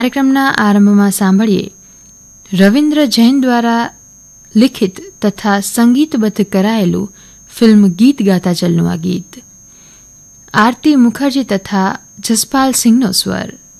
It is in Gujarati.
કાર્યક્રમના આરંભમાં સાંભળીએ રવિન્દ્ર જૈન દ્વારા લિખિત તથા સંગીતબદ્ધ કરાયેલું ફિલ્મ ગીત ગાતા ચલનું આ ગીત. આરતી મુખર્જી તથા જસપાલ સિંહનો સ્વર.